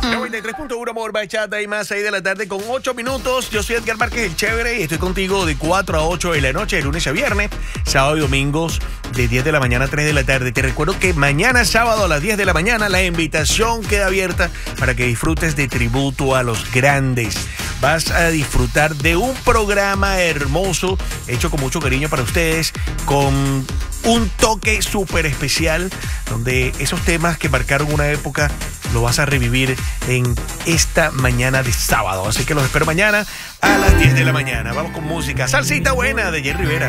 93.1 Amor Bachata y más, 6 de la tarde con 8 minutos. Yo soy Edgar Márquez, el chévere, y estoy contigo de 4 a 8 de la noche, de lunes a viernes, sábado y domingos de 10 de la mañana a 3 de la tarde. Te recuerdo que mañana sábado a las 10 de la mañana la invitación queda abierta para que disfrutes de tributo a los grandes. Vas a disfrutar de un programa hermoso, hecho con mucho cariño para ustedes, con un toque súper especial, donde esos temas que marcaron una época lo vas a revivir en esta mañana de sábado. Así que los espero mañana a las 10 de la mañana. Vamos con música. Salsita buena de Jerry Rivera.